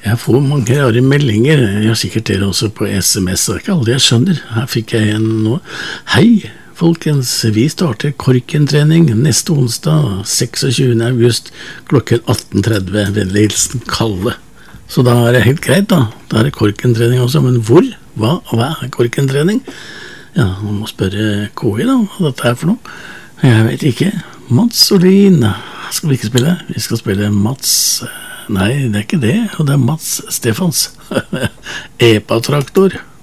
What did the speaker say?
Jeg får mange rare meldinger. Jeg har sikkert dere også på SMS. Det er ikke alle jeg skjønner. Her fikk jeg en nå. Hei, folkens. Vi starter korkentrening neste onsdag, 26. august, klokken 18:30. Vennlig hilsen Kalle. Så da er det helt greit da. Da er det korkentrening også. Men hvor? Hva er korkentrening? Ja, man må spørre KI da, hva dette er for noe. Jeg vet ikke. Mats Olin. Skal vi ikke spille? Vi skal spille Mats... Nei, det er ikke det, og det er Mats Stefans. Epa-traktor.